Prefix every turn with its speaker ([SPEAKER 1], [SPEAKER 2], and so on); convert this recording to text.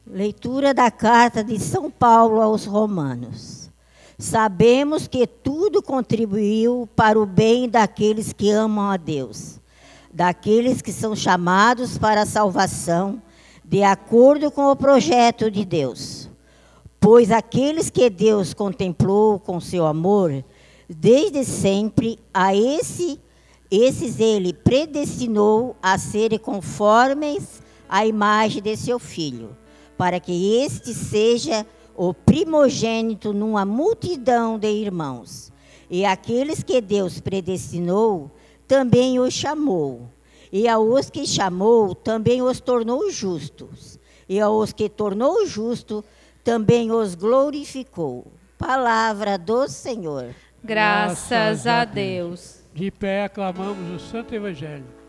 [SPEAKER 1] Leitura da carta de São Paulo aos Romanos. Sabemos que tudo contribuiu para o bem daqueles que amam a Deus, daqueles que são chamados para a salvação, de acordo com o projeto de Deus. Pois aqueles que Deus contemplou com seu amor, desde sempre, esses ele predestinou a serem conformes à imagem de seu Filho, para que este seja o primogênito numa multidão de irmãos. E aqueles que Deus predestinou, também os chamou. E aos que chamou, também os tornou justos. E aos que tornou justos, também os glorificou. Palavra do Senhor.
[SPEAKER 2] Graças a Deus.
[SPEAKER 3] De pé aclamamos o Santo Evangelho.